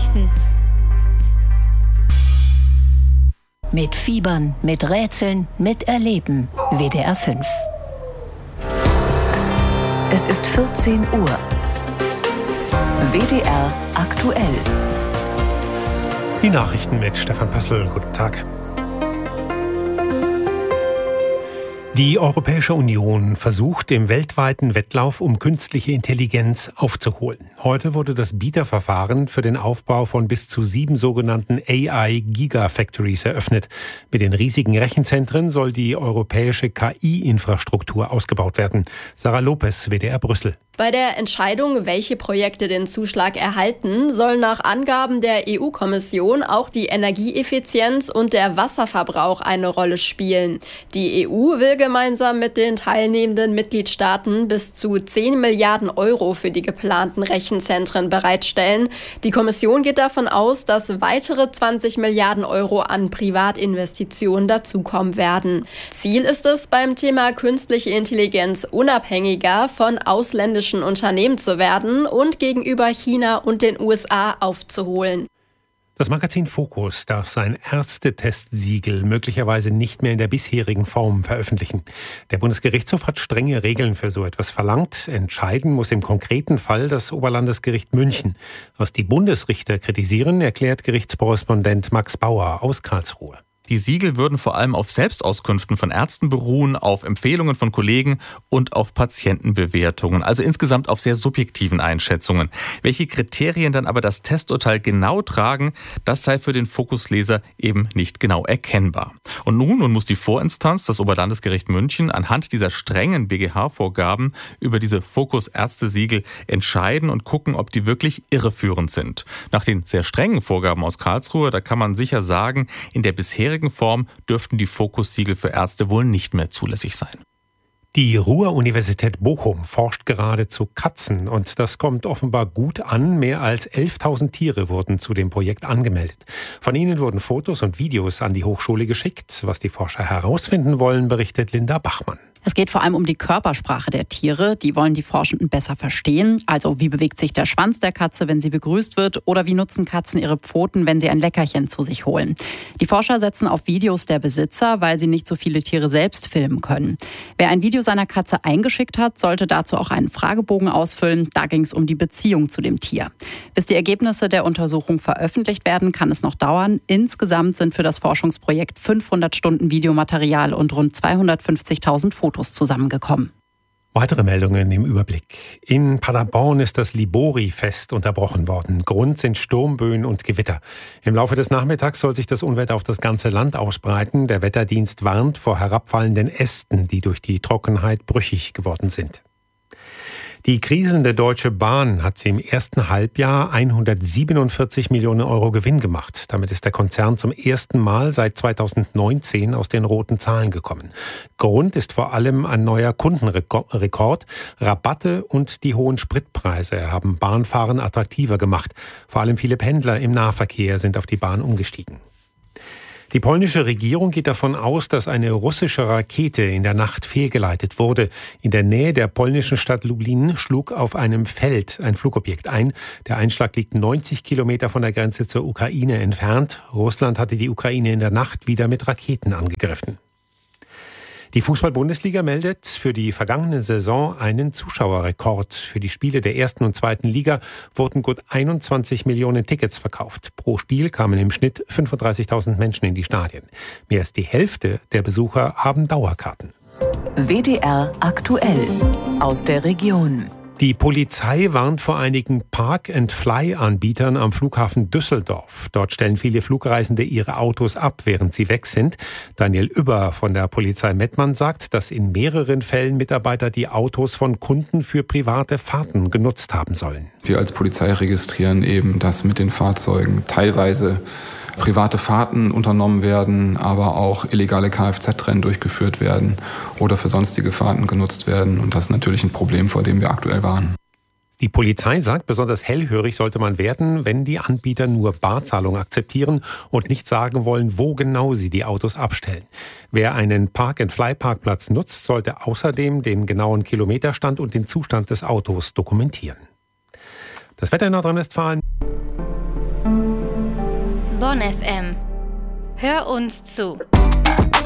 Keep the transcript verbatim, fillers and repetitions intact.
Nachrichten. Mit Fiebern, mit Rätseln, mit Erleben. W D R fünf. Es ist vierzehn Uhr. W D R aktuell. Die Nachrichten mit Stefan Pössl. Guten Tag. Die Europäische Union versucht im weltweiten Wettlauf um künstliche Intelligenz aufzuholen. Heute wurde das Bieterverfahren für den Aufbau von bis zu sieben sogenannten A I-Gigafactories eröffnet. Mit den riesigen Rechenzentren soll die europäische K I-Infrastruktur ausgebaut werden. Sarah Lopez, W D R Brüssel. Bei der Entscheidung, welche Projekte den Zuschlag erhalten, soll nach Angaben der E U-Kommission auch die Energieeffizienz und der Wasserverbrauch eine Rolle spielen. Die E U will gemeinsam mit den teilnehmenden Mitgliedstaaten bis zu zehn Milliarden Euro für die geplanten Rechenzentren bereitstellen. Die Kommission geht davon aus, dass weitere zwanzig Milliarden Euro an Privatinvestitionen dazukommen werden. Ziel ist es, beim Thema künstliche Intelligenz unabhängiger von ausländischen Unternehmen zu werden und gegenüber China und den U S A aufzuholen. Das Magazin Focus darf sein Ärztetestsiegel möglicherweise nicht mehr in der bisherigen Form veröffentlichen. Der Bundesgerichtshof hat strenge Regeln für so etwas verlangt. Entscheiden muss im konkreten Fall das Oberlandesgericht München. Was die Bundesrichter kritisieren, erklärt Gerichtskorrespondent Max Bauer aus Karlsruhe. Die Siegel würden vor allem auf Selbstauskünften von Ärzten beruhen, auf Empfehlungen von Kollegen und auf Patientenbewertungen, also insgesamt auf sehr subjektiven Einschätzungen. Welche Kriterien dann aber das Testurteil genau tragen, das sei für den Fokusleser eben nicht genau erkennbar. Und nun, nun muss die Vorinstanz, das Oberlandesgericht München, anhand dieser strengen B G H-Vorgaben über diese Fokus-Ärzte-Siegel entscheiden und gucken, ob die wirklich irreführend sind. Nach den sehr strengen Vorgaben aus Karlsruhe, da kann man sicher sagen, in der bisherigen Form dürften die Fokussiegel für Ärzte wohl nicht mehr zulässig sein. Die Ruhr-Universität Bochum forscht gerade zu Katzen und das kommt offenbar gut an. Mehr als elftausend Tiere wurden zu dem Projekt angemeldet. Von ihnen wurden Fotos und Videos an die Hochschule geschickt. Was die Forscher herausfinden wollen, berichtet Linda Bachmann. Es geht vor allem um die Körpersprache der Tiere. Die wollen die Forschenden besser verstehen. Also wie bewegt sich der Schwanz der Katze, wenn sie begrüßt wird? Oder wie nutzen Katzen ihre Pfoten, wenn sie ein Leckerchen zu sich holen? Die Forscher setzen auf Videos der Besitzer, weil sie nicht so viele Tiere selbst filmen können. Wer ein Video seiner Katze eingeschickt hat, sollte dazu auch einen Fragebogen ausfüllen. Da ging es um die Beziehung zu dem Tier. Bis die Ergebnisse der Untersuchung veröffentlicht werden, kann es noch dauern. Insgesamt sind für das Forschungsprojekt fünfhundert Stunden Videomaterial und rund zweihundertfünfzigtausend Fotos zusammengekommen. Weitere Meldungen im Überblick. In Paderborn ist das Libori-Fest unterbrochen worden. Grund sind Sturmböen und Gewitter. Im Laufe des Nachmittags soll sich das Unwetter auf das ganze Land ausbreiten. Der Wetterdienst warnt vor herabfallenden Ästen, die durch die Trockenheit brüchig geworden sind. Die kriselnde Deutsche Bahn hat im ersten Halbjahr hundertsiebenundvierzig Millionen Euro Gewinn gemacht. Damit ist der Konzern zum ersten Mal seit zweitausendneunzehn aus den roten Zahlen gekommen. Grund ist vor allem ein neuer Kundenrekord. Rabatte und die hohen Spritpreise haben Bahnfahren attraktiver gemacht. Vor allem viele Pendler im Nahverkehr sind auf die Bahn umgestiegen. Die polnische Regierung geht davon aus, dass eine russische Rakete in der Nacht fehlgeleitet wurde. In der Nähe der polnischen Stadt Lublin schlug auf einem Feld ein Flugobjekt ein. Der Einschlag liegt neunzig Kilometer von der Grenze zur Ukraine entfernt. Russland hatte die Ukraine in der Nacht wieder mit Raketen angegriffen. Die Fußball-Bundesliga meldet für die vergangene Saison einen Zuschauerrekord. Für die Spiele der ersten und zweiten Liga wurden gut einundzwanzig Millionen Tickets verkauft. Pro Spiel kamen im Schnitt fünfunddreißigtausend Menschen in die Stadien. Mehr als die Hälfte der Besucher haben Dauerkarten. W D R aktuell aus der Region. Die Polizei warnt vor einigen Park-and-Fly-Anbietern am Flughafen Düsseldorf. Dort stellen viele Flugreisende ihre Autos ab, während sie weg sind. Daniel Übber von der Polizei Mettmann sagt, dass in mehreren Fällen Mitarbeiter die Autos von Kunden für private Fahrten genutzt haben sollen. Wir als Polizei registrieren eben, dass mit den Fahrzeugen teilweise private Fahrten unternommen werden, aber auch illegale Kfz-Rennen durchgeführt werden oder für sonstige Fahrten genutzt werden. Und das ist natürlich ein Problem, vor dem wir aktuell warnen. Die Polizei sagt, besonders hellhörig sollte man werden, wenn die Anbieter nur Barzahlung akzeptieren und nicht sagen wollen, wo genau sie die Autos abstellen. Wer einen Park-and-Fly-Parkplatz nutzt, sollte außerdem den genauen Kilometerstand und den Zustand des Autos dokumentieren. Das Wetter in Nordrhein-Westfalen. Bonn F M. Hör uns zu.